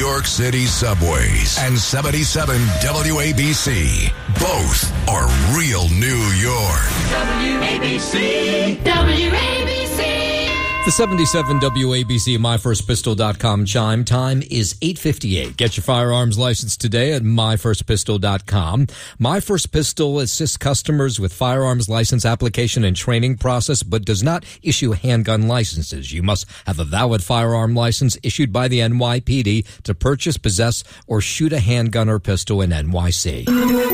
York City subways and 77 WABC. Both are real New York. WABC. WABC. The 77 WABC MyFirstPistol.com chime time is 8:58. Get your firearms license today at MyFirstPistol.com. My First Pistol assists customers with firearms license application and training process, but does not issue handgun licenses. You must have a valid firearm license issued by the NYPD to purchase, possess, or shoot a handgun or pistol in NYC.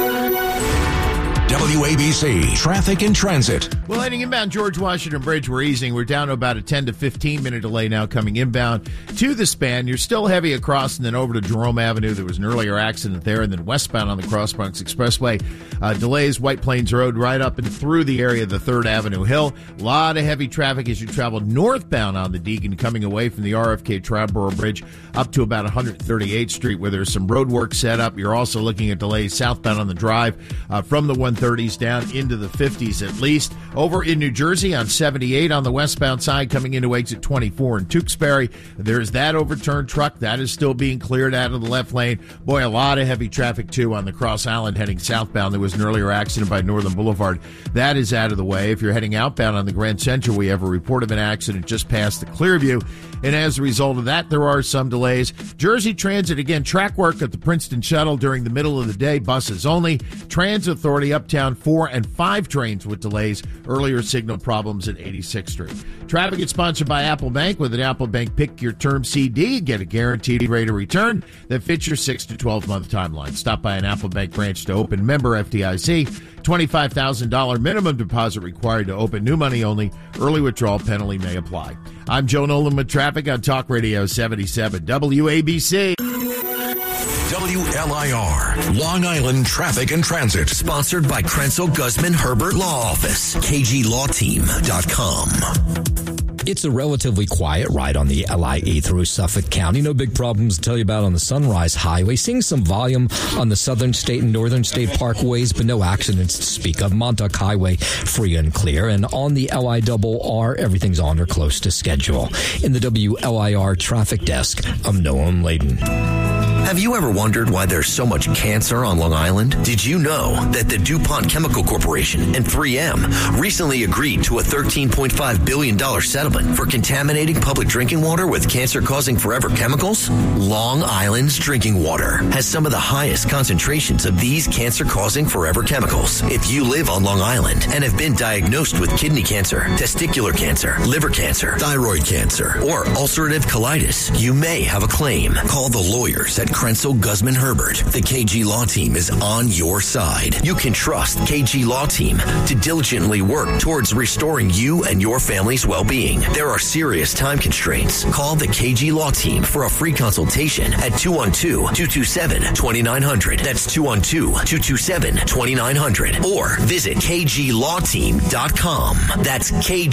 WABC Traffic and Transit. Well, heading inbound George Washington Bridge, we're easing. We're down to about a 10 to 15 minute delay now coming inbound to the span. You're still heavy across and then over to Jerome Avenue. There was an earlier accident there, and then westbound on the Cross Bronx Expressway. Delays White Plains Road right up and through the area of the 3rd Avenue Hill. A lot of heavy traffic as you travel northbound on the Deacon coming away from the RFK Triborough Bridge up to about 138th Street where there's some road work set up. You're also looking at delays southbound on the drive from the 130s down into the 50s at least. Over in New Jersey on 78 on the westbound side coming into exit 24 in Tewksbury. There's that overturned truck. That is still being cleared out of the left lane. Boy, a lot of heavy traffic too on the Cross Island heading southbound. There was an earlier accident by Northern Boulevard. That is out of the way. If you're heading outbound on the Grand Central, we have a report of an accident just past the Clearview. And as a result of that, there are some delays. Jersey Transit, again, track work at the Princeton Shuttle during the middle of the day. Buses only. Transit Authority, Uptown 4 and 5 trains with delays. Earlier signal problems at 86th Street. Traffic is sponsored by Apple Bank. With an Apple Bank Pick Your Term CD, get a guaranteed rate of return that fits your 6 to 12-month timeline. Stop by an Apple Bank branch to open. Member FDIC. $25,000 minimum deposit required to open. New money only. Early withdrawal penalty may apply. I'm Joe Nolan with traffic on Talk Radio 77 WABC. WLIR, Long Island Traffic and Transit. Sponsored by Krenzel Guzman Herbert Law Office. KGLawTeam.com. It's a relatively quiet ride on the LIE through Suffolk County. No big problems to tell you about on the Sunrise Highway. Seeing some volume on the Southern State and Northern State Parkways, but no accidents to speak of. Montauk Highway free and clear. And on the LIRR, everything's on or close to schedule. In the WLIR traffic desk, I'm Noam Layden. Have you ever wondered why there's so much cancer on Long Island? Did you know that the DuPont Chemical Corporation and 3M recently agreed to a $13.5 billion settlement for contaminating public drinking water with cancer-causing forever chemicals? Long Island's drinking water has some of the highest concentrations of these cancer-causing forever chemicals. If you live on Long Island and have been diagnosed with kidney cancer, testicular cancer, liver cancer, thyroid cancer, or ulcerative colitis, you may have a claim. Call the lawyers at Krenzel Guzman Herbert. The KG Law Team is on your side. You can trust KG Law Team to diligently work towards restoring you and your family's well-being. There are serious time constraints. Call the KG Law Team for a free consultation at 212-227-2900. That's 212-227-2900. Or visit KGLawTeam.com. That's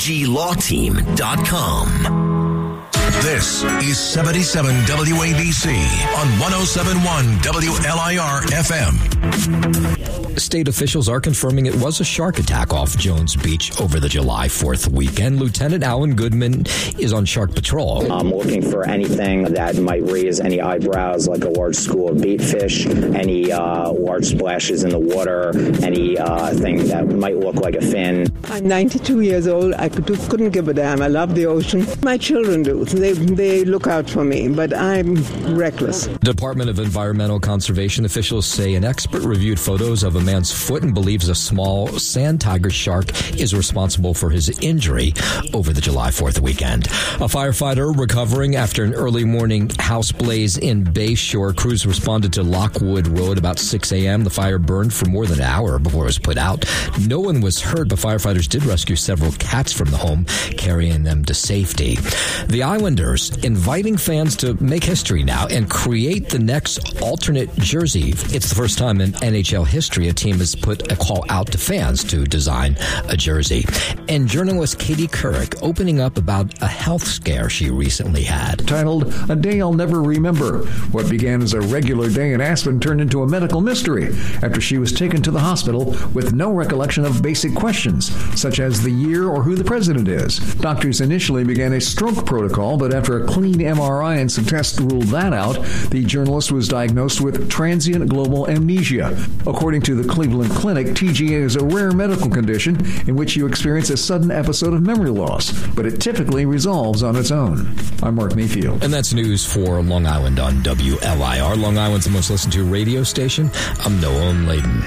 KGLawTeam.com. This is 77 WABC on 107.1 WLIR FM. State officials are confirming it was a shark attack off Jones Beach over the July 4th weekend. Lieutenant Alan Goodman is on shark patrol. I'm looking for anything that might raise any eyebrows, like a large school of bait fish, any large splashes in the water, anything that might look like a fin. I'm 92 years old. I couldn't give a damn. I love the ocean. My children do. They look out for me, but I'm reckless. Department of Environmental Conservation officials say an expert reviewed photos of a man's foot and believes a small sand tiger shark is responsible for his injury over the July 4th weekend. A firefighter recovering after an early morning house blaze in Bayshore. Crews responded to Lockwood Road about 6 a.m. The fire burned for more than an hour before it was put out. No one was hurt, but firefighters did rescue several cats from the home, carrying them to safety. The Islanders inviting fans to make history now and create the next alternate jersey. It's the first time in NHL history a team has put a call out to fans to design a jersey. And journalist Katie Couric opening up about a health scare she recently had. Titled, A Day I'll Never Remember. What began as a regular day in Aspen turned into a medical mystery after she was taken to the hospital with no recollection of basic questions, such as the year or who the president is. Doctors initially began a stroke protocol, but after a clean MRI and some tests ruled that out, the journalist was diagnosed with transient global amnesia. According to the Cleveland Clinic, TGA is a rare medical condition in which you experience a sudden episode of memory loss, but it typically resolves on its own. I'm Mark Mayfield. And that's news for Long Island on WLIR. Long Island's the most listened to radio station. I'm Noah Layden.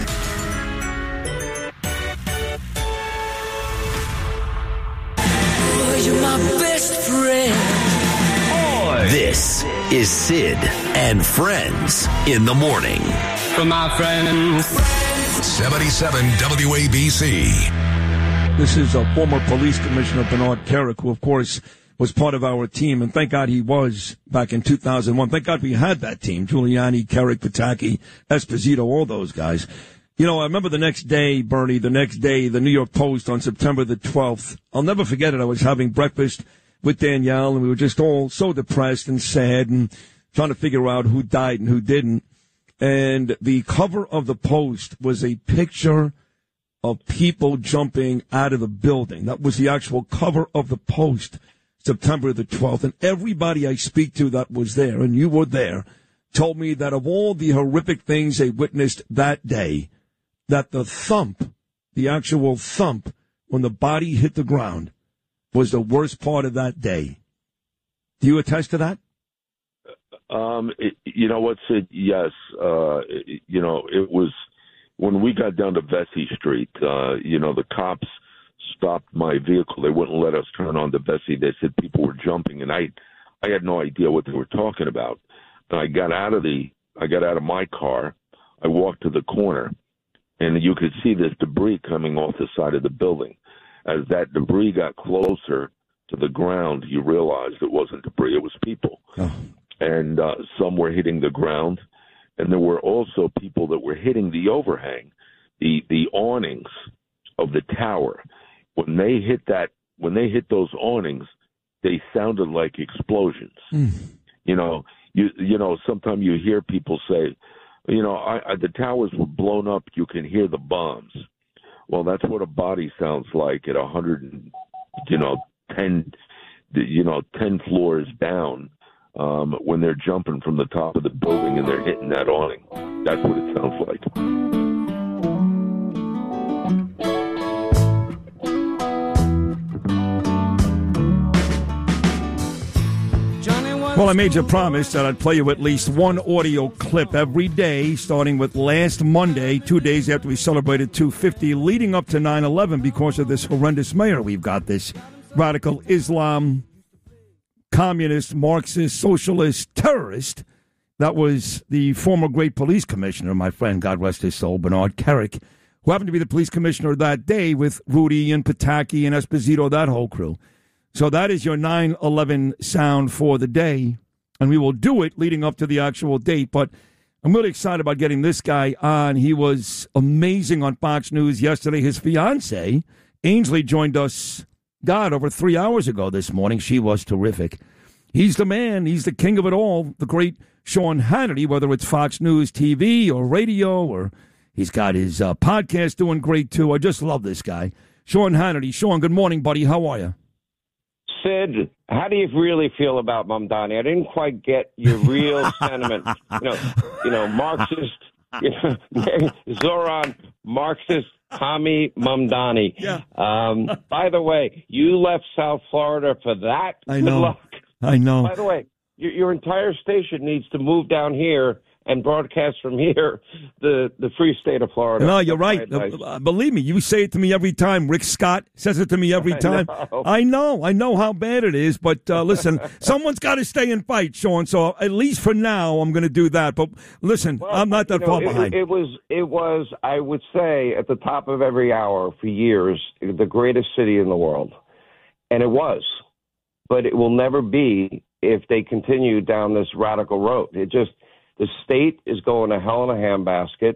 Oh, you're my best friend. This is Sid and Friends in the Morning. For my friends. 77 WABC. This is former police commissioner Bernard Kerik, who, of course, was part of our team, and thank God he was back in 2001. Thank God we had that team, Giuliani, Kerik, Pataki, Esposito, all those guys. You know, I remember the next day, Bernie, the New York Post on September the 12th. I'll never forget it. I was having breakfast with Danielle, and we were just all so depressed and sad and trying to figure out who died and who didn't. And the cover of the Post was a picture of people jumping out of the building. That was the actual cover of the Post, September the 12th. And everybody I speak to that was there, and you were there, told me that of all the horrific things they witnessed that day, that the thump, the actual thump, when the body hit the ground, was the worst part of that day. Do you attest to that? You know what, Sid? Yes. You know, it was when we got down to Vesey Street, you know, the cops stopped my vehicle. They wouldn't let us turn on to Vesey. They said people were jumping, and I had no idea what they were talking about. And I got out of my car. I walked to the corner, and you could see this debris coming off the side of the building. As that debris got closer to the ground, you realized it wasn't debris, it was people. Oh. And some were hitting the ground, and there were also people that were hitting the overhang, the awnings of the tower. When they hit those awnings, they sounded like explosions. You know, sometimes you hear people say, you know, the towers were blown up, you can hear the bombs. Well, that's what a body sounds like at 10 floors down when they're jumping from the top of the building and they're hitting that awning. That's what it sounds like. Well, I made you a promise that I'd play you at least one audio clip every day, starting with last Monday, 2 days after we celebrated 250, leading up to 9/11 because of this horrendous mayor we've got, this radical Islam, communist, Marxist, socialist, terrorist. That was the former great police commissioner, my friend, God rest his soul, Bernard Kerik, who happened to be the police commissioner that day with Rudy and Pataki and Esposito, that whole crew. So that is your 9/11 sound for the day, and we will do it leading up to the actual date. But I'm really excited about getting this guy on. He was amazing on Fox News yesterday. His fiancée, Ainsley, joined us, over 3 hours ago this morning. She was terrific. He's the man. He's the king of it all, the great Sean Hannity, whether it's Fox News TV or radio, or he's got his podcast doing great, too. I just love this guy. Sean Hannity. Sean, good morning, buddy. How are you? Sid, how do you really feel about Mamdani? I didn't quite get your real sentiment. You know, Marxist, Zoran, Marxist, Tommy Mamdani. Yeah. By the way, you left South Florida for that. I know. Good luck. I know. By the way, your entire station needs to move down here and broadcast from here the free state of Florida. No, you're right. Believe me, you say it to me every time. Rick Scott says it to me every time. I know how bad it is, but listen, someone's got to stay and fight, Sean, so at least for now, I'm going to do that. But listen, I'm not that far behind. It was, I would say, at the top of every hour for years, the greatest city in the world. And it was. But it will never be if they continue down this radical road. The state is going to hell in a handbasket.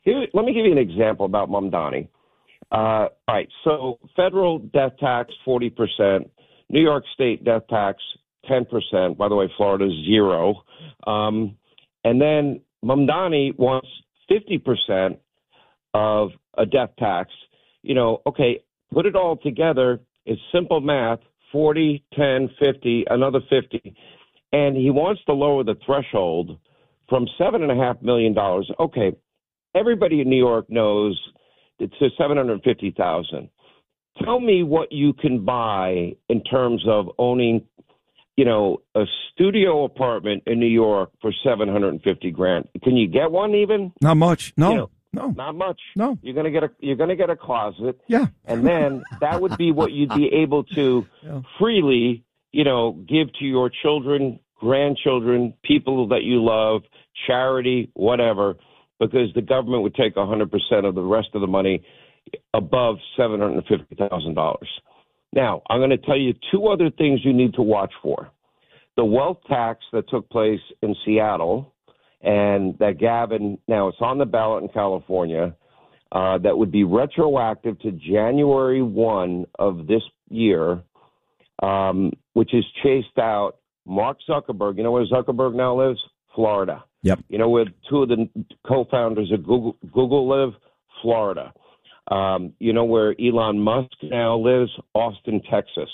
let me give you an example about Mamdani. All right, so federal death tax, 40%. New York State death tax, 10%. By the way, Florida's 0%. And then Mamdani wants 50% of a death tax. Okay, put it all together. It's simple math, 40, 10, 50, another 50. And he wants to lower the threshold from $7.5 million. Okay, everybody in New York knows it's $750,000. Tell me what you can buy in terms of owning, a studio apartment in New York for $750,000. Can you get one even? Not much. No. No, not much. No, you're gonna get a closet. Yeah, and then that would be what you'd be able to freely, give to your children, grandchildren, people that you love, charity, whatever, because the government would take 100% of the rest of the money above $750,000. Now, I'm going to tell you two other things you need to watch for: the wealth tax that took place in Seattle. And that Gavin, now it's on the ballot in California, that would be retroactive to January 1 of this year, which has chased out Mark Zuckerberg. You know where Zuckerberg now lives? Florida. Yep. You know where two of the co-founders of Google live? Florida. You know where Elon Musk now lives? Austin, Texas.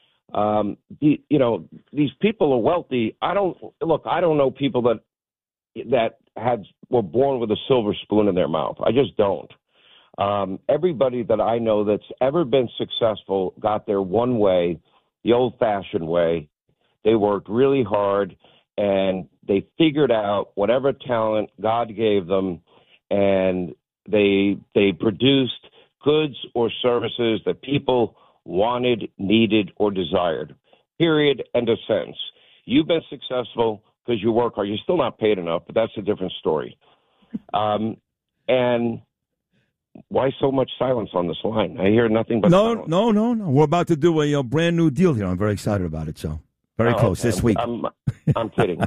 These people are wealthy. I don't know people that were born with a silver spoon in their mouth. I just don't. Everybody that I know that's ever been successful got there one way, the old-fashioned way. They worked really hard, and they figured out whatever talent God gave them, and they produced goods or services that people wanted, needed, or desired. Period. End of sentence. You've been successful because you work hard. You're still not paid enough, but that's a different story. And why so much silence on this line? I hear nothing but silence. No. We're about to do a brand new deal here. I'm very excited about it. So very close this week. I'm kidding.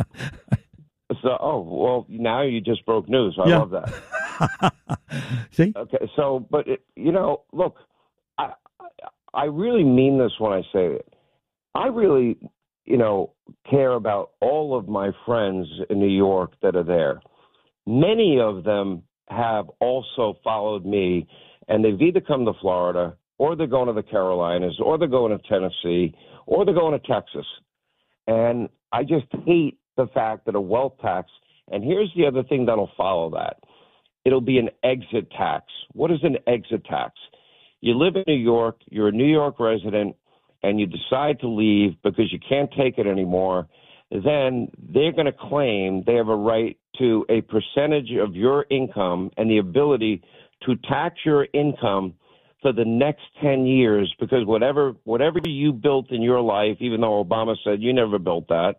Now you just broke news. I love that. See? Okay. So, but look, I really mean this when I say it. I really, care about all of my friends in New York that are there. Many of them have also followed me, and they've either come to Florida, or they're going to the Carolinas, or they're going to Tennessee, or they're going to Texas. And I just hate the fact that a wealth tax, and here's the other thing that'll follow that. It'll be an exit tax. What is an exit tax? You live in New York, you're a New York resident, and you decide to leave because you can't take it anymore, then they're going to claim they have a right to a percentage of your income and the ability to tax your income for the next 10 years, because whatever you built in your life, even though Obama said you never built that,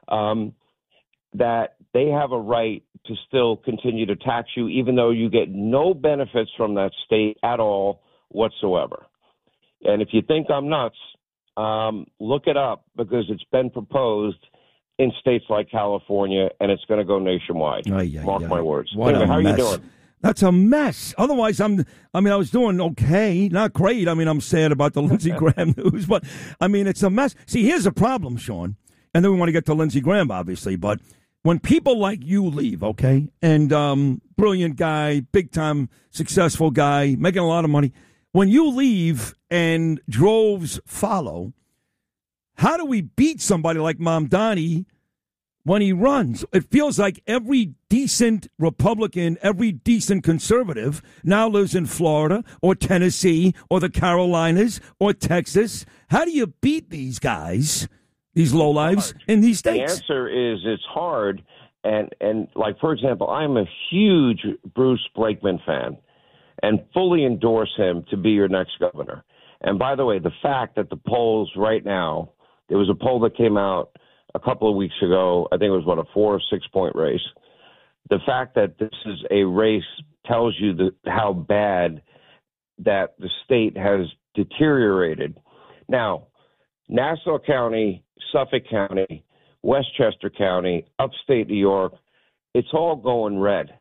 that they have a right to still continue to tax you, even though you get no benefits from that state at all whatsoever. And if you think I'm nuts, look it up, because it's been proposed in states like California, and it's going to go nationwide. Mark my words. Anyway, how are you doing? That's a mess. Otherwise, I was doing okay, not great. I'm sad about the Lindsey Graham news, but it's a mess. See, here's a problem, Sean, and then we want to get to Lindsey Graham, obviously, but when people like you leave, okay, and brilliant guy, big-time successful guy, making a lot of money, when you leave and droves follow, how do we beat somebody like Mamdani when he runs? It feels like every decent Republican, every decent conservative now lives in Florida or Tennessee or the Carolinas or Texas. How do you beat these guys, these lowlives in these states? The answer is it's hard. And like, for example, I'm a huge Bruce Blakeman fan and fully endorse him to be your next governor. And by the way, the fact that the polls right now, there was a poll that came out a couple of weeks ago, I think it was, a 4 or 6 point race. The fact that this is a race tells you how bad that the state has deteriorated. Now, Nassau County, Suffolk County, Westchester County, upstate New York, it's all going red.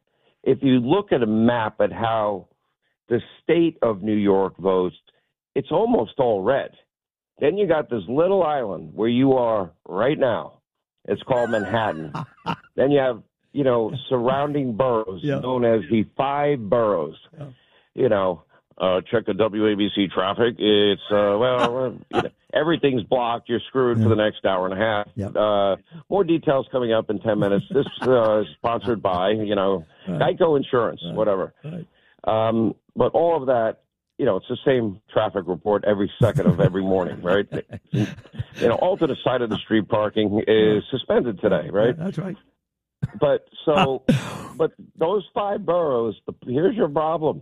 if you look at a map at how the state of New York votes, it's almost all red. Then you got this little island where you are right now. It's called Manhattan. Then you have, surrounding boroughs known as the 5 boroughs. Check the WABC traffic. It's, everyththing's blocked. You're screwed for the next hour and a half. Yep. More details coming up in 10 minutes. This is sponsored by, Geico Insurance, whatever. Right. But all of that, it's the same traffic report every second of every morning, right? All to the side of the street parking is suspended today, right? That's right. But those 5 boroughs, here's your problem.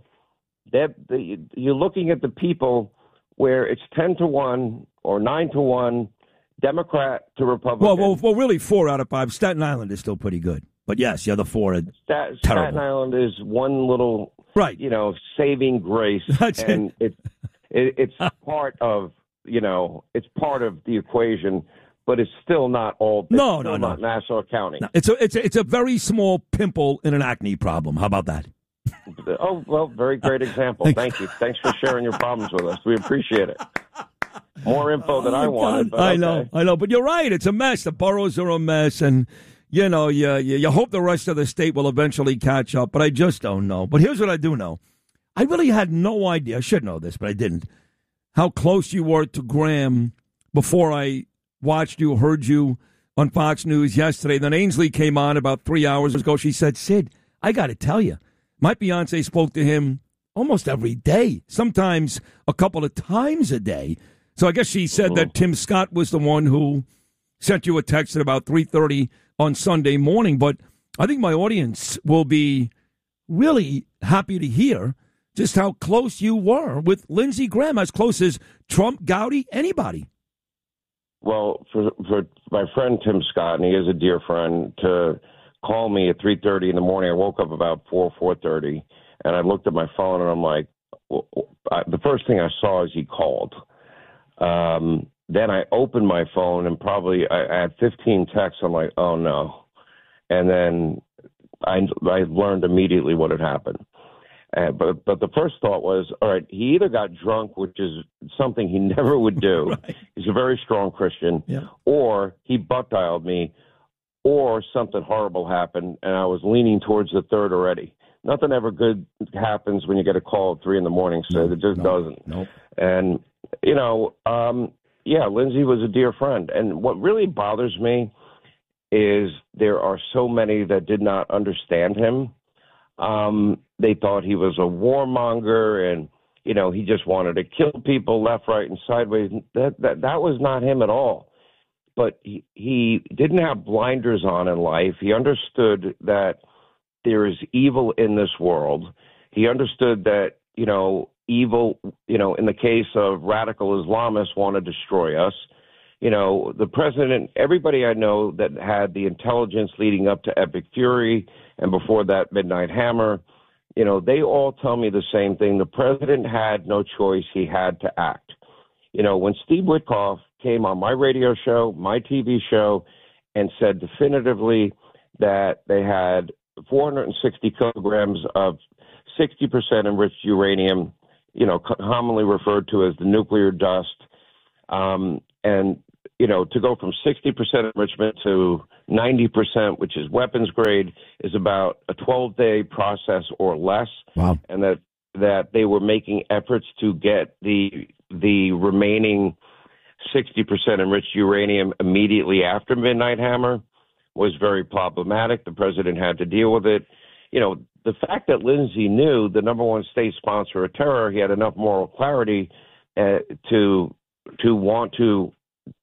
You're looking at the people where it's 10-1 or 9-1, Democrat to Republican. Well, really 4 out of 5. Staten Island is still pretty good. But yes, the other 4 are terrible. Staten Island is one little, saving grace. That's and it's part of, it's part of the equation, but it's still not all. No. Not Nassau County. No, it's a very small pimple in an acne problem. How about that? Oh, well, very great example. Thank you. Thanks for sharing your problems with us. We appreciate it. More info than I wanted. But I know. But you're right. It's a mess. The boroughs are a mess. And, you hope the rest of the state will eventually catch up. But I just don't know. But here's what I do know. I really had no idea. I should know this, but I didn't. How close you were to Graham before I watched you, heard you on Fox News yesterday. Then Ainsley came on about 3 hours ago. She said, Sid, I got to tell you, my fiance spoke to him almost every day, sometimes a couple of times a day. So I guess she said that Tim Scott was the one who sent you a text at about 3:30 on Sunday morning. But I think my audience will be really happy to hear just how close you were with Lindsey Graham, as close as Trump, Gowdy, anybody. Well, for my friend Tim Scott, and he is a dear friend, to call me at 3:30 in the morning. I woke up about 4:30, and I looked at my phone, and I'm like, the first thing I saw is he called. Then I opened my phone, and probably I had 15 texts. I'm like, oh, no. And then I learned immediately what had happened. But the first thought was, all right, he either got drunk, which is something he never would do. Right. He's a very strong Christian. Yeah. Or he butt-dialed me, or something horrible happened, and I was leaning towards the third already. Nothing ever good happens when you get a call at 3 in the morning, so it just doesn't. Nope. And, Lindsey was a dear friend. And what really bothers me is there are so many that did not understand him. They thought he was a warmonger and, he just wanted to kill people left, right, and sideways. That was not him at all. But he didn't have blinders on in life. He understood that there is evil in this world. He understood that, evil, in the case of radical Islamists, want to destroy us. The president, everybody I know that had the intelligence leading up to Epic Fury and before that Midnight Hammer, they all tell me the same thing. The president had no choice. He had to act. When Steve Witkoff came on my radio show, my TV show, and said definitively that they had 460 kilograms of 60% enriched uranium, commonly referred to as the nuclear dust, and to go from 60% enrichment to 90%, which is weapons grade, is about a 12-day process or less. Wow. And that they were making efforts to get the remaining 60% enriched uranium immediately after Midnight Hammer was very problematic. The president had to deal with it. The fact that Lindsey knew the number one state sponsor of terror, he had enough moral clarity to want to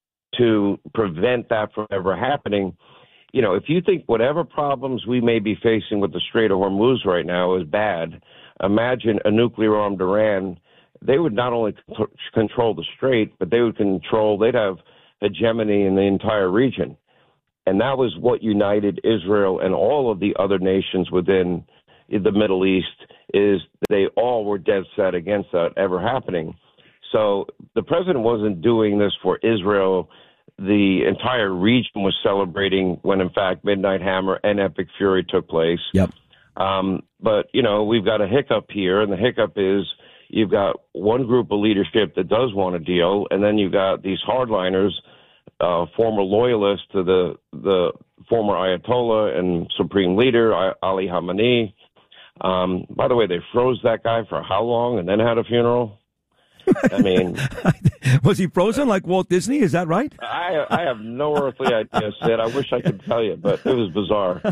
prevent that from ever happening. If you think whatever problems we may be facing with the Strait of Hormuz right now is bad, imagine a nuclear-armed Iran. They would not only control the strait, but they'd have hegemony in the entire region. And that was what united Israel and all of the other nations within the Middle East, is they all were dead set against that ever happening. So the president wasn't doing this for Israel. The entire region was celebrating when, in fact, Midnight Hammer and Epic Fury took place. Yep. But, we've got a hiccup here, and the hiccup is you've got one group of leadership that does want a deal, and then you've got these hardliners, former loyalists to the former Ayatollah and Supreme Leader, Ali Khamenei. By the way, they froze that guy for how long and then had a funeral? I mean... Was he frozen like Walt Disney? Is that right? I have no earthly idea, Sid. I wish I could tell you, but it was bizarre.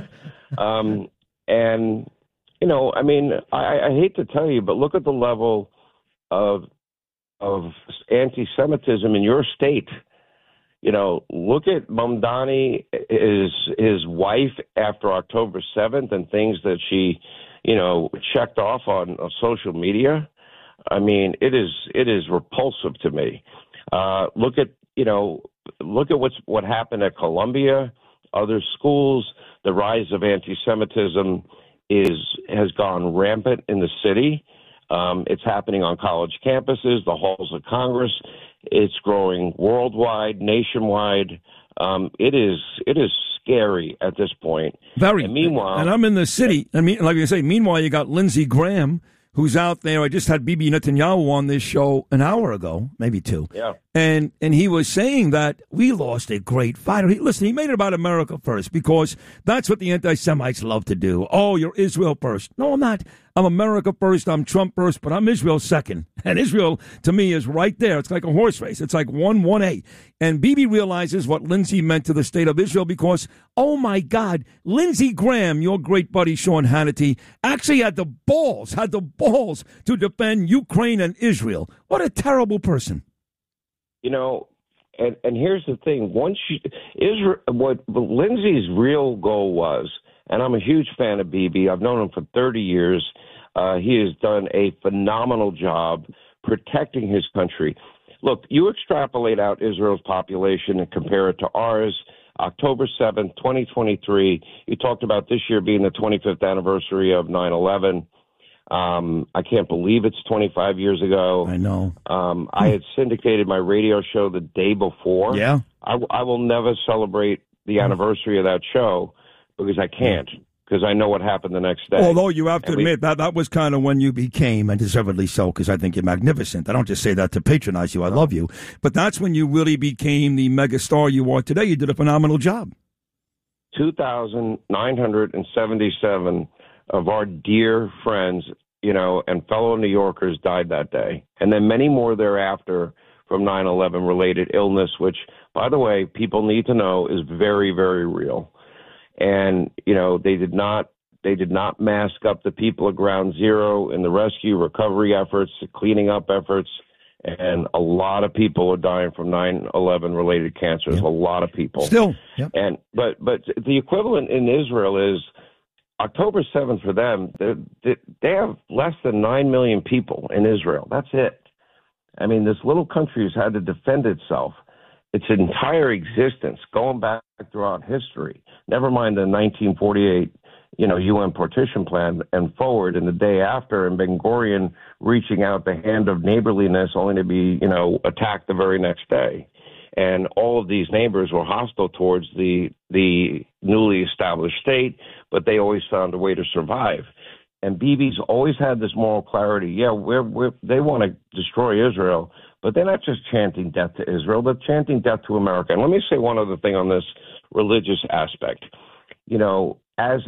And, I hate to tell you, but look at the level of anti-Semitism in your state. Look at Mamdani, his wife after October 7th and things that she, checked off on social media. I mean, it is repulsive to me. Look at what happened at Columbia, other schools. The rise of anti-Semitism has gone rampant in the city. It's happening on college campuses, the halls of Congress. It's growing worldwide, nationwide. It is scary at this point. Very. And meanwhile, and I'm in the city. I mean, like I say, meanwhile, you got Lindsey Graham, who's out there. I just had Bibi Netanyahu on this show an hour ago, maybe two. Yeah. And he was saying that we lost a great fighter. He made it about America first because that's what the anti-Semites love to do. Oh, you're Israel first. No, I'm not. I'm America first. I'm Trump first, but I'm Israel second. And Israel, to me, is right there. It's like a horse race. It's like 1-1-8. And Bibi realizes what Lindsey meant to the state of Israel because, oh, my God, Lindsey Graham, your great buddy Sean Hannity, actually had the balls to defend Ukraine and Israel. What a terrible person. And here's the thing. What Lindsey's real goal was, and I'm a huge fan of Bibi. I've known him for 30 years. He has done a phenomenal job protecting his country. Look, you extrapolate out Israel's population and compare it to ours. October 7th, 2023, you talked about this year being the 25th anniversary of 9/11. I can't believe it's 25 years ago. I know. I had syndicated my radio show the day before. Yeah. I will never celebrate the anniversary of that show because I can't, because I know what happened the next day. Although you have to admit that was kind of when you became, and deservedly so, because I think you're magnificent. I don't just say that to patronize you. I love you. But that's when you really became the megastar you are today. You did a phenomenal job. 2,977 of our dear friends, and fellow New Yorkers died that day. And then many more thereafter from 9/11 related illness, which, by the way, people need to know is very, very real. And, they did not mask up the people at Ground Zero in the rescue recovery efforts, the cleaning up efforts. And a lot of people are dying from 9/11 related cancers, a lot of people. Still. Yep. But the equivalent in Israel is October 7th for them. They have less than 9 million people in Israel. That's it. I mean, this little country has had to defend itself its entire existence, going back throughout history. Never mind the 1948, UN partition plan and forward, and the day after, and Ben Gurion reaching out the hand of neighborliness, only to be, attacked the very next day. And all of these neighbors were hostile towards the newly established state, but they always found a way to survive. And Bibi's always had this moral clarity. Yeah, they want to destroy Israel, but they're not just chanting death to Israel. They're chanting death to America. And let me say one other thing on this religious aspect. As